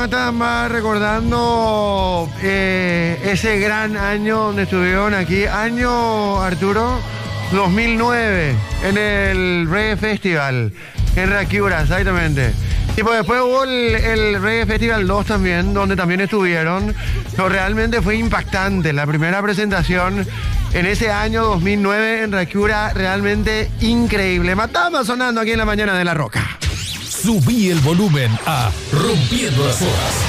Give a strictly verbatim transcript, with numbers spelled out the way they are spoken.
Matamba recordando eh, ese gran año donde estuvieron aquí. Año, Arturo, dos mil nueve, en el Reggae Festival, en Rakiura, exactamente. Y pues después hubo el, el Reggae Festival dos también, donde también estuvieron. Pero realmente fue impactante. La primera presentación en ese año dos mil nueve en Rakiura, realmente increíble. Matamba sonando aquí en la mañana de La Roca. Subí el volumen a Rompiendo las Horas.